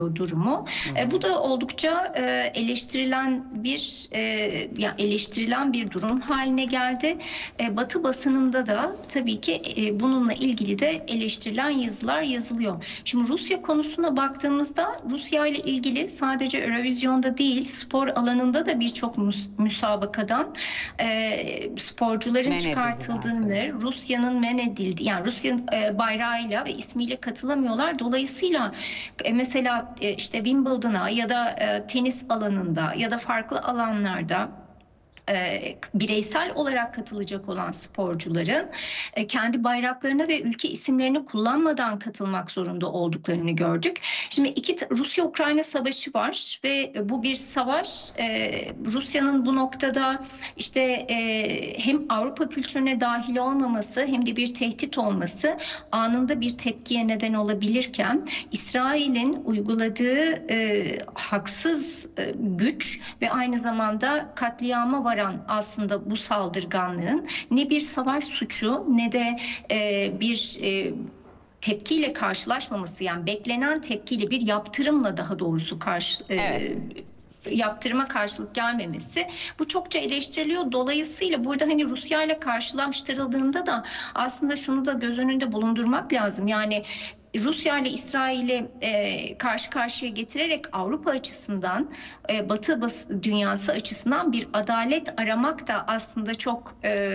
durumu. Bu da oldukça eleştirilen bir durum haline geldi. Batı basınında da tabii ki bununla ilgili de eleştirilen yazılar yazılıyor. Şimdi Rusya konusuna baktığımızda Rusya ile ilgili sadece Eurovision'da değil, spor alanında da birçok müsabakadan sporcuların çıkartıldığını, Rusya'nın men edildiği, yani Rusya bayrağıyla ve ismiyle katılamıyorlar. Dolayısıyla mesela işte Wimbledon'a ya da tenis alanında ya da farklı alanlarda bireysel olarak katılacak olan sporcuların kendi bayraklarını ve ülke isimlerini kullanmadan katılmak zorunda olduklarını gördük. Şimdi Rusya-Ukrayna savaşı var ve bu bir savaş. Rusya'nın bu noktada işte hem Avrupa kültürüne dahil olmaması hem de bir tehdit olması anında bir tepkiye neden olabilirken İsrail'in uyguladığı haksız güç ve aynı zamanda katliama varan aslında bu saldırganlığın ne bir savaş suçu ne de bir tepkiyle karşılaşmaması, yani beklenen tepkiyle bir yaptırımla daha doğrusu yaptırıma karşılık gelmemesi, bu çokça eleştiriliyor. Dolayısıyla burada hani Rusya ile karşılaştırıldığında da aslında şunu da göz önünde bulundurmak lazım. Yani Rusya ile İsrail'i karşı karşıya getirerek Avrupa açısından, Batı dünyası açısından bir adalet aramak da aslında çok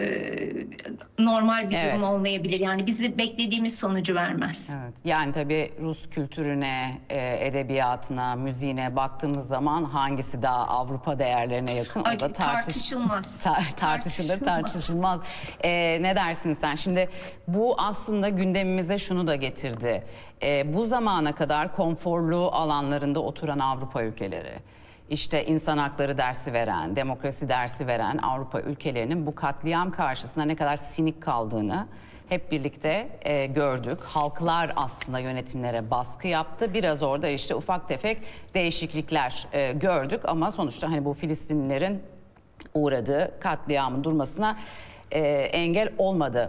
normal bir durum olmayabilir. Yani bizi beklediğimiz sonucu vermez. Evet. Yani tabii Rus kültürüne, edebiyatına, müziğine baktığımız zaman hangisi daha Avrupa değerlerine yakın? O da tartışılmaz. Tartışılmaz. Ne dersin sen? Şimdi bu aslında gündemimize şunu da getirdi. Bu zamana kadar konforlu alanlarında oturan Avrupa ülkeleri, işte insan hakları dersi veren, demokrasi dersi veren Avrupa ülkelerinin bu katliam karşısında ne kadar sinik kaldığını hep birlikte gördük. Halklar aslında yönetimlere baskı yaptı. Biraz orada işte ufak tefek değişiklikler gördük ama sonuçta hani bu Filistinlilerin uğradığı katliamın durmasına engel olmadı.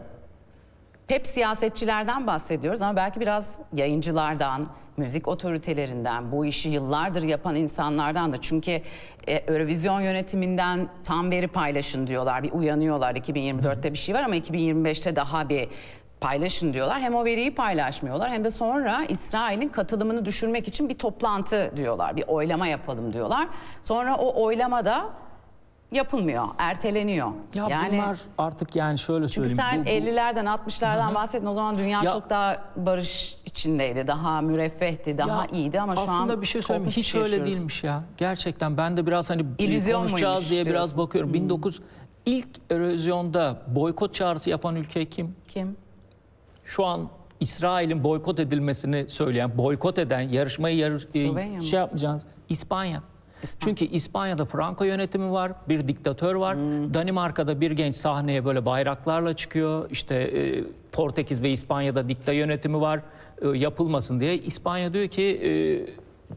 Hep siyasetçilerden bahsediyoruz ama belki biraz yayıncılardan, müzik otoritelerinden, bu işi yıllardır yapan insanlardan da. Çünkü Eurovision yönetiminden tam veri paylaşın diyorlar, bir uyanıyorlar. 2024'te bir şey var ama 2025'te daha bir paylaşın diyorlar. Hem o veriyi paylaşmıyorlar hem de sonra İsrail'in katılımını düşürmek için bir toplantı diyorlar, bir oylama yapalım diyorlar. Sonra o oylamada yapılmıyor, erteleniyor. Ya yani bunlar artık, yani şöyle söyleyeyim. Çünkü sen 50'lerden 60'lardan bahsettin. O zaman dünya çok daha barış içindeydi, daha müreffehti, daha iyiydi ama şu an aslında bir şey söyleyeyim, hiç öyle değilmiş ya. Gerçekten ben de biraz hani konuşacağız diye diyorsun. Biraz bakıyorum. İlk Eurovision'da boykot çağrısı yapan ülke kim? Kim? Şu an İsrail'in boykot edilmesini söyleyen, boykot eden, yarışmayı şey yapmayacağız. İspanya. Çünkü İspanya'da Franco yönetimi var, bir diktatör var. Danimarka'da bir genç sahneye böyle bayraklarla çıkıyor. İşte Portekiz ve İspanya'da dikta yönetimi var, yapılmasın diye. İspanya diyor ki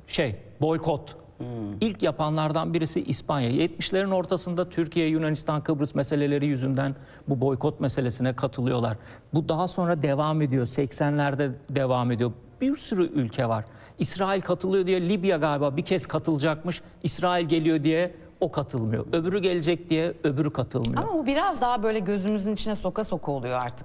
boykot. İlk yapanlardan birisi İspanya. 70'lerin ortasında Türkiye, Yunanistan, Kıbrıs meseleleri yüzünden bu boykot meselesine katılıyorlar. Bu daha sonra devam ediyor. 80'lerde devam ediyor. Bir sürü ülke var. İsrail katılıyor diye Libya galiba bir kez katılacakmış. İsrail geliyor diye o katılmıyor. Öbürü gelecek diye öbürü katılmıyor. Ama bu biraz daha böyle gözümüzün içine soka soka oluyor artık.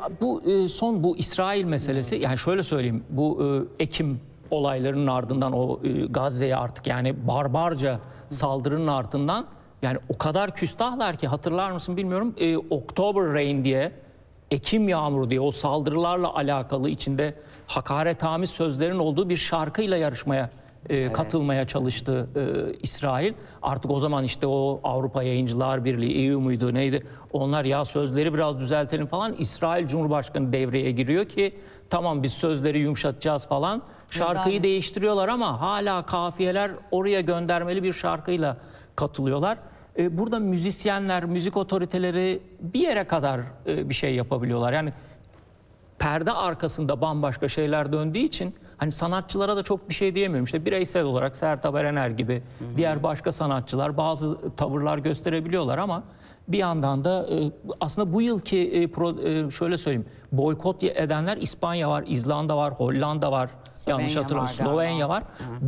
Bu İsrail meselesi, yani şöyle söyleyeyim, bu Ekim olaylarının ardından o Gazze'ye artık yani barbarca saldırının ardından yani o kadar küstahlar ki, hatırlar mısın bilmiyorum, October Rain diye, Ekim yağmuru diye, o saldırılarla alakalı içinde hakaretamiz sözlerin olduğu bir şarkıyla yarışmaya katılmaya çalıştı İsrail. Artık o zaman işte o Avrupa Yayıncılar Birliği, EU muydu neydi, onlar ya sözleri biraz düzeltelim falan. İsrail Cumhurbaşkanı devreye giriyor ki tamam biz sözleri yumuşatacağız falan. Şarkıyı değiştiriyorlar ama hala kafiyeler oraya göndermeli bir şarkıyla katılıyorlar. Burada müzisyenler, müzik otoriteleri bir yere kadar bir şey yapabiliyorlar. Yani perde arkasında bambaşka şeyler döndüğü için hani sanatçılara da çok bir şey diyemiyorum. İşte bireysel olarak Sertab Erener gibi diğer başka sanatçılar bazı tavırlar gösterebiliyorlar ama bir yandan da aslında bu yılki şöyle söyleyeyim, boykot edenler İspanya var, İzlanda var, Hollanda var, yanlış hatırlamıyorum, Slovenya var.